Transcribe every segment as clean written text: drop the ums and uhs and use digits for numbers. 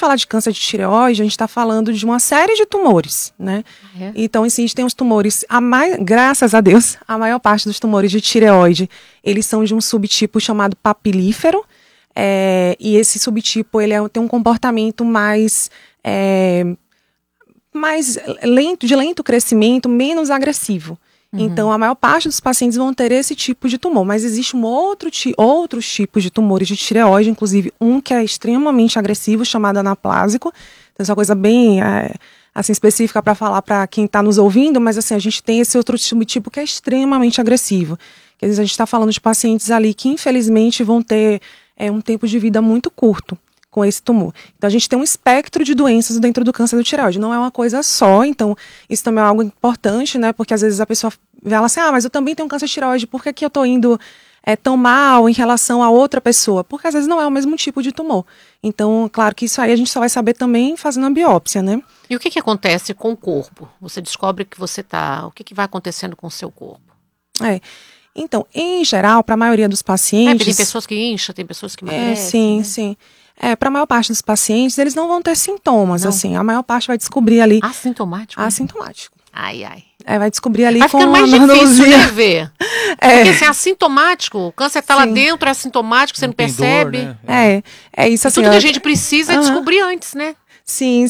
fala de câncer de tireoide, a gente está falando de uma série de tumores, né? Então, assim, a gente tem os tumores, graças a Deus, a maior parte dos tumores de tireoide, eles são de um subtipo chamado papilífero, e esse subtipo, ele tem um comportamento mais lento, de lento crescimento, menos agressivo. Então, a maior parte dos pacientes vão ter esse tipo de tumor, mas existe outros tipos de tumores de tireoide, inclusive um que é extremamente agressivo, chamado anaplásico. Então, essa é uma coisa bem assim, específica para falar para quem está nos ouvindo, mas assim, a gente tem esse outro subtipo que é extremamente agressivo. Quer dizer, a gente está falando de pacientes ali que, infelizmente, vão ter um tempo de vida muito curto com esse tumor. Então, a gente tem um espectro de doenças dentro do câncer do tireoide, não é uma coisa só, então isso também é algo importante, né, porque às vezes a pessoa fala assim, mas eu também tenho câncer de tireoide, por que eu estou indo tão mal em relação a outra pessoa? Porque às vezes não é o mesmo tipo de tumor. Então, claro que isso aí a gente só vai saber também fazendo a biópsia, né. E o que acontece com o corpo? Você descobre que você o que vai acontecendo com o seu corpo? Então, em geral, para a maioria dos pacientes... Tem pessoas que incham, tem pessoas que emagrecem. Sim, né? sim. Para a maior parte dos pacientes, eles não vão ter sintomas, Não. assim. A maior parte vai descobrir ali... Assintomático? Assintomático. Ai. Vai descobrir ali vai com ficando mais difícil, né, ver? Porque assim, assintomático, o câncer tá lá dentro, é assintomático, você não percebe. Dor, né? É isso assim. Tudo que a gente precisa é descobrir antes, né? Sim.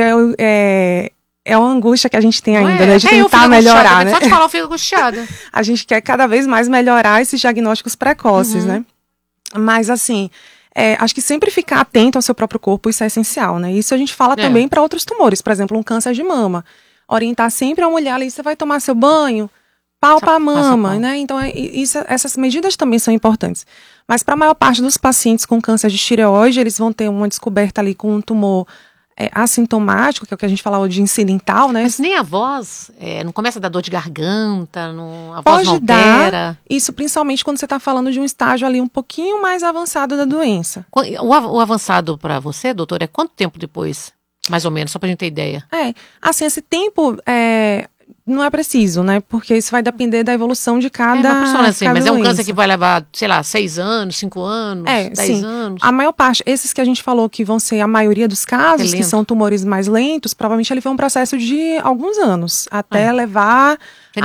É uma angústia que a gente tem ainda, né? De eu tentar melhorar, né? Só de falar, eu fico angustiada. A gente quer cada vez mais melhorar esses diagnósticos precoces, né? Mas assim... acho que sempre ficar atento ao seu próprio corpo, isso é essencial, né? Isso a gente fala também para outros tumores, por exemplo, um câncer de mama. Orientar sempre a mulher ali, você vai tomar seu banho, palpa a mama, né? Então, essas medidas também são importantes. Mas para a maior parte dos pacientes com câncer de tireoide, eles vão ter uma descoberta ali com um tumor assintomático, que é o que a gente fala de incidental, né? Mas nem a voz, não começa a dar dor de garganta, a voz não altera? Pode dar, isso principalmente quando você está falando de um estágio ali um pouquinho mais avançado da doença. O avançado para você, doutora, é quanto tempo depois? Mais ou menos, só pra gente ter ideia. Assim, esse tempo não é preciso, né? Porque isso vai depender da evolução de cada mas é um câncer que vai levar, sei lá, 6 anos, 5 anos, 10 anos. A maior parte, esses que a gente falou que vão ser a maioria dos casos, que são tumores mais lentos, provavelmente ele foi um processo de alguns anos, até levar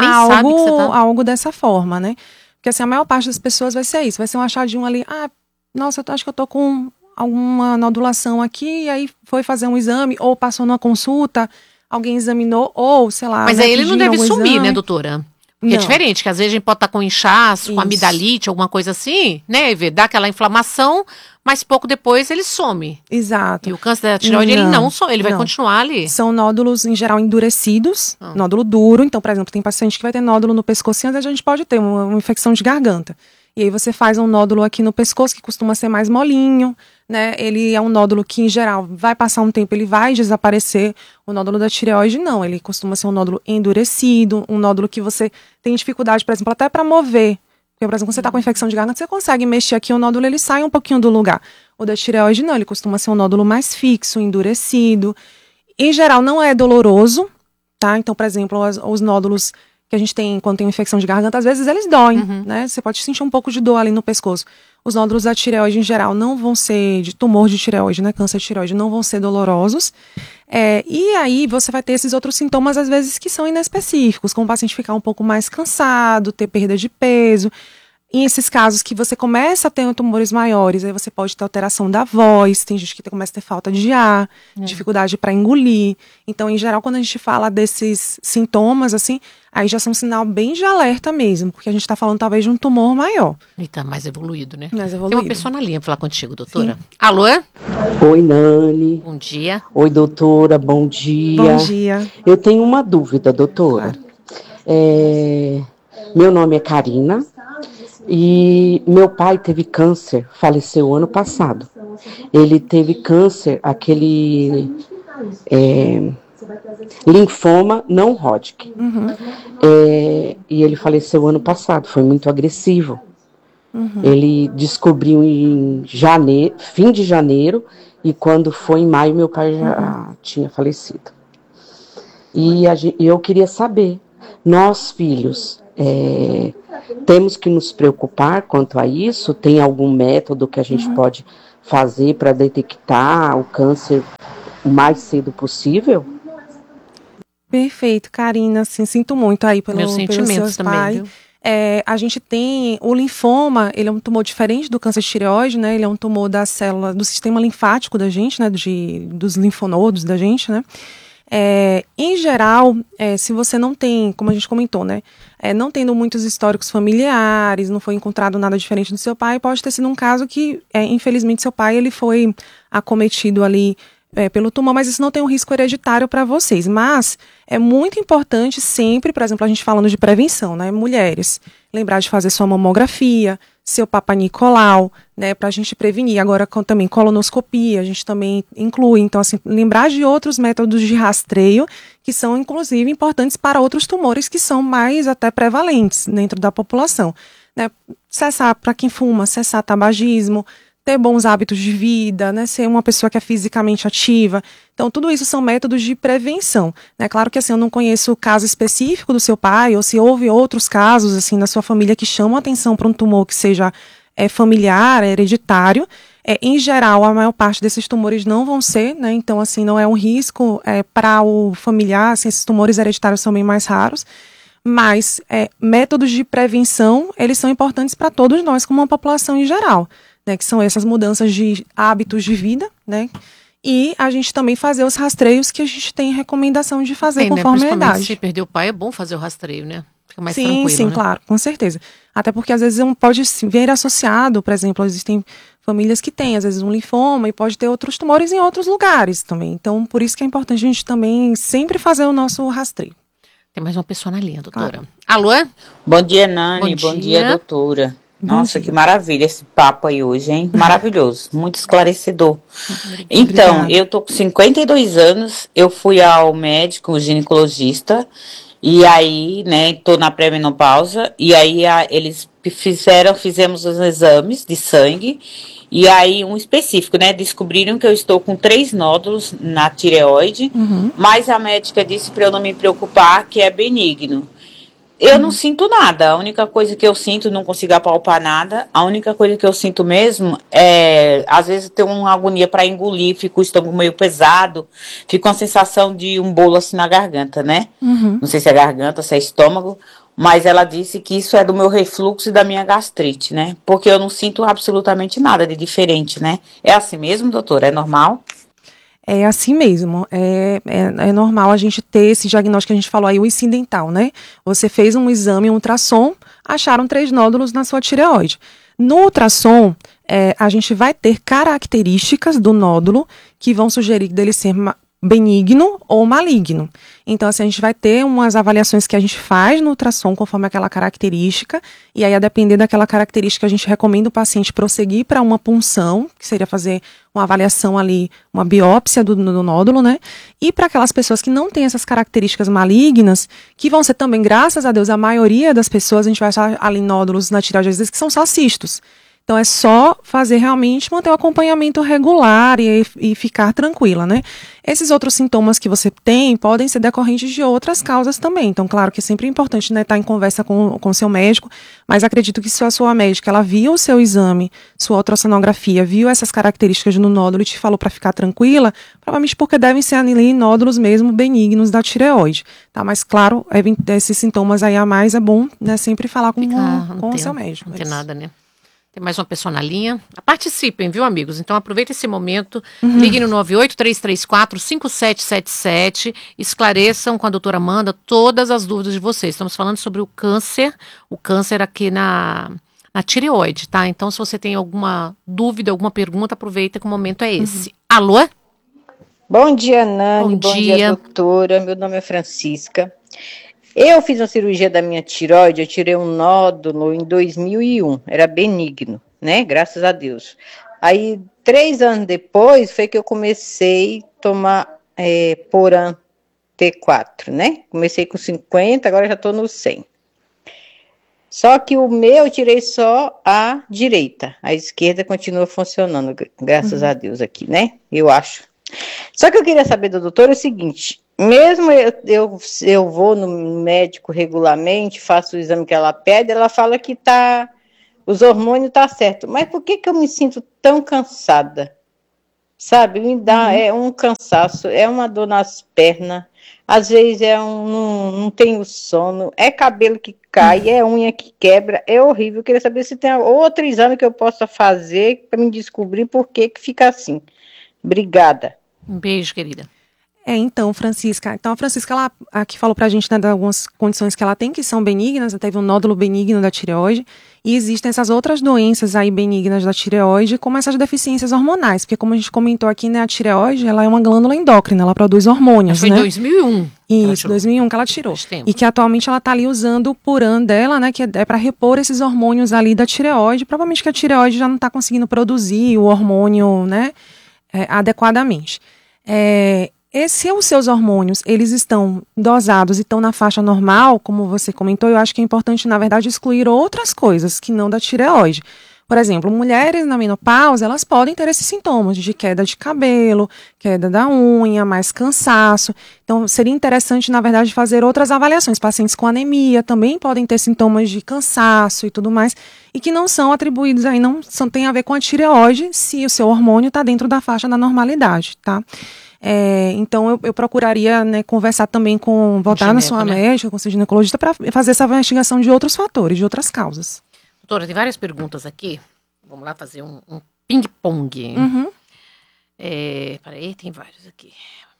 a algo dessa forma, né? Porque assim, a maior parte das pessoas vai ser isso, vai ser um achadinho ali, nossa, eu acho que eu tô com alguma nodulação aqui, e aí foi fazer um exame, ou passou numa consulta, alguém examinou, ou sei lá... Mas aí ele não deve sumir, exame. Né, doutora? Porque é diferente, que às vezes a gente pode estar com inchaço, com amidalite, alguma coisa assim, né, dá aquela inflamação, mas pouco depois ele some. Exato. E o câncer da tireoide, ele não some, ele vai continuar ali. São nódulos, em geral, endurecidos, nódulo duro, então, por exemplo, tem paciente que vai ter nódulo no pescoço, às vezes a gente pode ter uma infecção de garganta. E aí você faz um nódulo aqui no pescoço, que costuma ser mais molinho, né? Ele é um nódulo que, em geral, vai passar um tempo, ele vai desaparecer. O nódulo da tireoide, não. Ele costuma ser um nódulo endurecido, um nódulo que você tem dificuldade, por exemplo, até para mover. Porque, por exemplo, quando você está com infecção de garganta, você consegue mexer aqui, o nódulo ele sai um pouquinho do lugar. O da tireoide, não. Ele costuma ser um nódulo mais fixo, endurecido. Em geral, não é doloroso, tá? Então, por exemplo, os nódulos que a gente tem quando tem infecção de garganta, às vezes eles doem, né? Você pode sentir um pouco de dor ali no pescoço. Os nódulos da tireoide, em geral, não vão ser de tumor de tireoide, né? Câncer de tireoide, não vão ser dolorosos. E aí você vai ter esses outros sintomas, às vezes, que são inespecíficos, como o paciente ficar um pouco mais cansado, ter perda de peso. Em esses casos que você começa a ter tumores maiores, aí você pode ter alteração da voz, tem gente que começa a ter falta de ar, dificuldade para engolir. Então, em geral, quando a gente fala desses sintomas, assim, aí já são um sinal bem de alerta mesmo, porque a gente está falando talvez de um tumor maior. E tá mais evoluído, né? Mais evoluído. Tem uma pessoa na linha para falar contigo, doutora. Sim. Alô? Oi, Nani. Bom dia. Oi, doutora, bom dia. Bom dia. Eu tenho uma dúvida, doutora. Meu nome é Karina. E meu pai teve câncer, faleceu ano passado. Ele teve câncer, aquele linfoma não Hodgkin. E ele faleceu ano passado, foi muito agressivo. Ele descobriu em fim de janeiro, e quando foi em maio, meu pai já tinha falecido. E eu queria saber, nós filhos... temos que nos preocupar quanto a isso? Tem algum método que a gente pode fazer para detectar o câncer o mais cedo possível? Perfeito, Karina, assim, sinto muito aí Meus pelos sentimentos seus também, pais. viu? A gente tem o linfoma, ele é um tumor diferente do câncer de tireoide, né? Ele é um tumor da célula, do sistema linfático da gente, né? Dos linfonodos da gente, né? Em geral, se você não tem, como a gente comentou, né? Não tendo muitos históricos familiares, não foi encontrado nada diferente do seu pai, pode ter sido um caso que, infelizmente, seu pai ele foi acometido ali pelo tumor, mas isso não tem um risco hereditário para vocês. Mas é muito importante sempre, por exemplo, a gente falando de prevenção, né? Mulheres, lembrar de fazer sua mamografia, seu Papa Nicolau, né? Para a gente prevenir. Agora, também colonoscopia, a gente também inclui. Então, assim, lembrar de outros métodos de rastreio que são, inclusive, importantes para outros tumores que são mais até prevalentes dentro da população, né? Cessar, para quem fuma, cessar tabagismo, ter bons hábitos de vida, né, ser uma pessoa que é fisicamente ativa. Então, tudo isso são métodos de prevenção, né? Claro que assim, eu não conheço o caso específico do seu pai, ou se houve outros casos assim na sua família que chamam atenção para um tumor que seja familiar, hereditário. Em geral, a maior parte desses tumores não vão ser, né? Então, assim, não é um risco para o familiar, assim, esses tumores hereditários são bem mais raros. Mas métodos de prevenção, eles são importantes para todos nós, como uma população em geral, né, que são essas mudanças de hábitos de vida, né? E a gente também fazer os rastreios que a gente tem recomendação de fazer conforme a idade. Se perder o pai, é bom fazer o rastreio, né? Fica mais sim, tranquilo, sim, né? claro, com certeza. Até porque às vezes pode vir associado, por exemplo, existem famílias que têm, às vezes, um linfoma e pode ter outros tumores em outros lugares também. Então, por isso que é importante a gente também sempre fazer o nosso rastreio. Tem mais uma pessoa na linha, doutora. Claro. Alô? Bom dia, Nani. Bom dia, doutora. Nossa, que maravilha esse papo aí hoje, hein? Maravilhoso, muito esclarecedor. Então, eu tô com 52 anos, eu fui ao médico ginecologista, e aí, né, tô na pré-menopausa, e aí eles fizemos os exames de sangue, e aí um específico, né, descobriram que eu estou com 3 nódulos na tireoide, mas a médica disse para eu não me preocupar, que é benigno. Eu não sinto nada, a única coisa que eu sinto, não consigo apalpar nada, a única coisa que eu sinto mesmo às vezes tenho uma agonia para engolir, fica o estômago meio pesado, fica uma sensação de um bolo assim na garganta, né? Não sei se é garganta, se é estômago, mas ela disse que isso é do meu refluxo e da minha gastrite, né? Porque eu não sinto absolutamente nada de diferente, né? É assim mesmo, doutora? É normal? É assim mesmo, é normal a gente ter esse diagnóstico que a gente falou aí, o incidental, né? Você fez um exame, um ultrassom, acharam 3 nódulos na sua tireoide. No ultrassom, a gente vai ter características do nódulo que vão sugerir dele ser benigno ou maligno. Então, assim, a gente vai ter umas avaliações que a gente faz no ultrassom conforme aquela característica, e aí, a depender daquela característica, a gente recomenda o paciente prosseguir para uma punção, que seria fazer uma avaliação ali, uma biópsia do nódulo, né? E para aquelas pessoas que não têm essas características malignas, que vão ser também, graças a Deus, a maioria das pessoas, a gente vai achar ali nódulos na tireoide, às vezes, que são só cistos. Então, é só fazer realmente, manter o acompanhamento regular e ficar tranquila, né? Esses outros sintomas que você tem podem ser decorrentes de outras causas também. Então, claro que é sempre importante, né, estar em conversa com o seu médico, mas acredito que se a sua médica, ela viu o seu exame, sua ultrassonografia, viu essas características no nódulo e te falou para ficar tranquila, provavelmente porque devem ser ali nódulos mesmo benignos da tireoide, tá? Mas, claro, esses sintomas aí a mais é bom, né, sempre falar com o seu médico. Não tem nada, né? Tem mais uma pessoa na linha. Participem, viu, amigos? Então, aproveita esse momento. Liguem no 98-334-5777. Esclareçam com a doutora Amanda todas as dúvidas de vocês. Estamos falando sobre o câncer aqui na tireoide, tá? Então, se você tem alguma dúvida, alguma pergunta, aproveita que o momento é esse. Alô? Bom dia, Nani. Bom dia, doutora. Meu nome é Francisca. Eu fiz uma cirurgia da minha tireoide, eu tirei um nódulo em 2001, era benigno, né? Graças a Deus. Aí, 3 anos depois, foi que eu comecei a tomar Poran T4, né? Comecei com 50, agora já estou no 100. Só que o meu eu tirei só a direita, a esquerda continua funcionando, graças a Deus aqui, né? Eu acho. Só que eu queria saber do doutor o seguinte... Mesmo eu vou no médico regularmente, faço o exame que ela pede, ela fala que tá os hormônios tá certo, mas por que eu me sinto tão cansada? Sabe, me dá um cansaço, é uma dor nas pernas, às vezes não tenho sono, é cabelo que cai, é unha que quebra, é horrível. Eu queria saber se tem outro exame que eu possa fazer para me descobrir por que fica assim. Obrigada. Um beijo, querida. Então, Francisca. Então, a Francisca, ela aqui falou pra gente, né, de algumas condições que ela tem, que são benignas. Ela teve um nódulo benigno da tireoide. E existem essas outras doenças aí benignas da tireoide, como essas deficiências hormonais. Porque, como a gente comentou aqui, né, a tireoide, ela é uma glândula endócrina, ela produz hormônios, foi né? Foi em 2001. Isso, 2001 que ela tirou. E que atualmente ela tá ali usando o Puran dela, né, que é para repor esses hormônios ali da tireoide. Provavelmente que a tireoide já não tá conseguindo produzir o hormônio, né, adequadamente. Se os seus hormônios, eles estão dosados e estão na faixa normal, como você comentou, eu acho que é importante, na verdade, excluir outras coisas que não da tireoide. Por exemplo, mulheres na menopausa, elas podem ter esses sintomas de queda de cabelo, queda da unha, mais cansaço. Então, seria interessante, na verdade, fazer outras avaliações. Pacientes com anemia também podem ter sintomas de cansaço e tudo mais, e que não são atribuídos aí, não tem a ver com a tireoide, se o seu hormônio está dentro da faixa da normalidade, tá? Então eu procuraria, né, conversar também voltar na sua médica, com o seu ginecologista, para fazer essa investigação de outros fatores, de outras causas. Doutora, tem várias perguntas aqui. Vamos lá fazer um ping-pong. Peraí, tem vários aqui.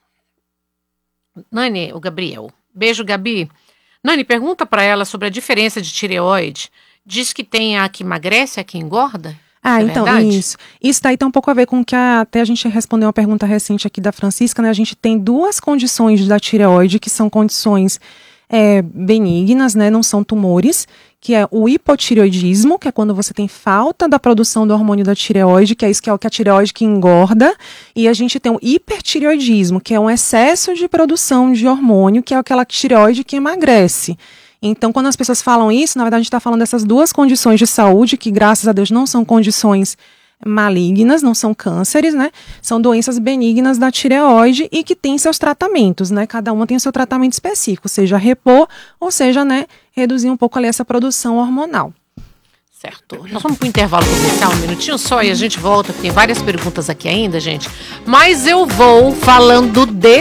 Nani, o Gabriel. Beijo, Gabi. Nani, pergunta para ela sobre a diferença de tireoide. Diz que tem a que emagrece e a que engorda? Então, verdade? Isso daí tem um pouco a ver com que até a gente respondeu uma pergunta recente aqui da Francisca, né? A gente tem duas condições da tireoide, que são condições benignas, né? Não são tumores, que é o hipotireoidismo, que é quando você tem falta da produção do hormônio da tireoide, que é isso que é o que a tireoide que engorda, e a gente tem o hipertireoidismo, que é um excesso de produção de hormônio, que é aquela tireoide que emagrece. Então, quando as pessoas falam isso, na verdade a gente está falando dessas duas condições de saúde, que graças a Deus não são condições malignas, não são cânceres, né? São doenças benignas da tireoide e que têm seus tratamentos, né? Cada uma tem o seu tratamento específico, seja repor, ou seja, né, reduzir um pouco ali essa produção hormonal. Certo. Nós vamos para o intervalo comercial, um minutinho só, e a gente volta, tem várias perguntas aqui ainda, gente. Mas eu vou falando de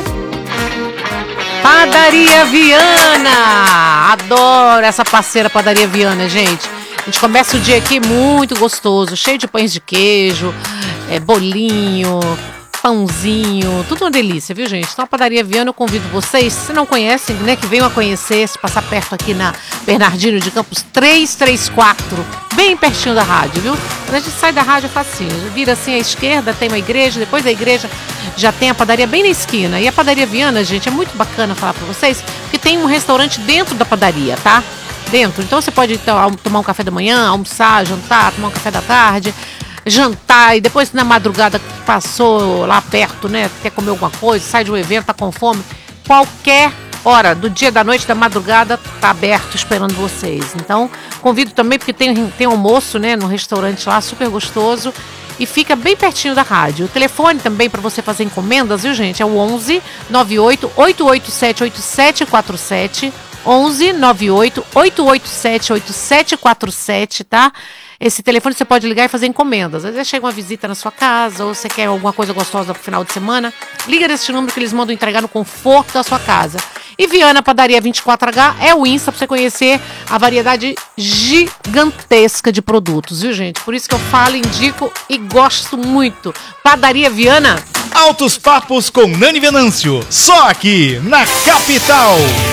Padaria Viana. Adoro essa parceira Padaria Viana, gente. A gente começa o dia aqui muito gostoso, cheio de pães de queijo, bolinho, pãozinho, tudo uma delícia, viu, gente? Então a Padaria Viana, eu convido vocês, se não conhecem, né, que venham a conhecer, se passar perto aqui na Bernardino de Campos 334, bem pertinho da rádio, viu? Quando a gente sai da rádio é facinho, vira assim à esquerda, tem uma igreja, depois da igreja já tem a padaria bem na esquina. E a Padaria Viana, gente, é muito bacana falar pra vocês, porque tem um restaurante dentro da padaria, tá? Dentro. Então você pode tomar um café da manhã, almoçar, jantar, tomar um café da tarde, jantar, e depois na madrugada passou lá perto, né, quer comer alguma coisa, sai de um evento, tá com fome, qualquer hora do dia, da noite, da madrugada, tá aberto esperando vocês. Então, convido também, porque tem almoço, né, no restaurante lá, super gostoso, e fica bem pertinho da rádio. O telefone também para você fazer encomendas, viu, gente, é o 11 98 887 8747, 11 98 887 8747, tá? Esse telefone você pode ligar e fazer encomendas. Às vezes chega uma visita na sua casa, ou você quer alguma coisa gostosa pro final de semana, liga nesse número que eles mandam entregar no conforto da sua casa. E Viana Padaria 24H é o Insta para você conhecer a variedade gigantesca de produtos, viu, gente? Por isso que eu falo, indico e gosto muito. Padaria Viana. Altos Papos com Nani Venâncio, só aqui na Capital.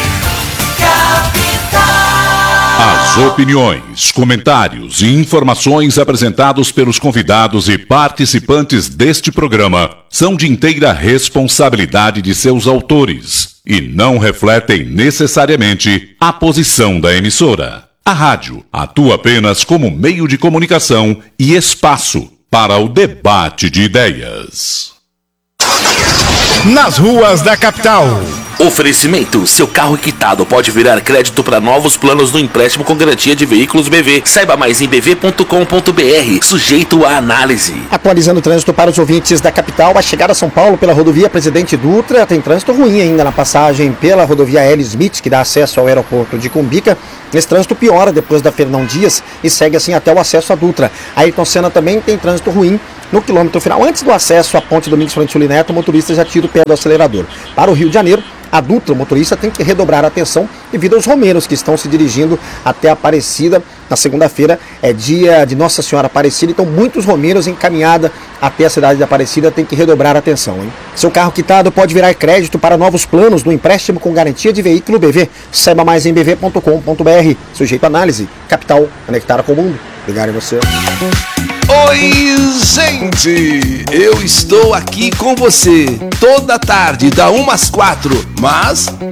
As opiniões, comentários e informações apresentados pelos convidados e participantes deste programa são de inteira responsabilidade de seus autores e não refletem necessariamente a posição da emissora. A rádio atua apenas como meio de comunicação e espaço para o debate de ideias. Nas ruas da capital, Oferecimento: seu carro quitado pode virar crédito para novos planos no empréstimo com garantia de veículos BV. Saiba mais em bv.com.br, sujeito à análise. Atualizando o trânsito para os ouvintes da capital, a chegada a São Paulo pela rodovia Presidente Dutra tem trânsito ruim ainda na passagem pela rodovia L. Smith, que dá acesso ao aeroporto de Cumbica. Esse trânsito piora depois da Fernão Dias e segue assim até o acesso à Dutra. A Ayrton Senna também tem trânsito ruim no quilômetro final. Antes do acesso à ponte Domingos Frantili Neto, o motorista já tira o pé do acelerador. Para o Rio de Janeiro, a Dutra, o motorista tem que redobrar a atenção devido aos romeiros que estão se dirigindo até Aparecida. Na segunda-feira é dia de Nossa Senhora Aparecida, então muitos romeiros em caminhada até a cidade de Aparecida tem que redobrar a atenção, hein? Seu carro quitado pode virar crédito para novos planos no empréstimo com garantia de veículo BV. Saiba mais em bv.com.br. Sujeito à análise. Capital, conectada com o mundo. Obrigado a você. Oi, gente! Eu estou aqui com você toda tarde, da 1 às 4, mas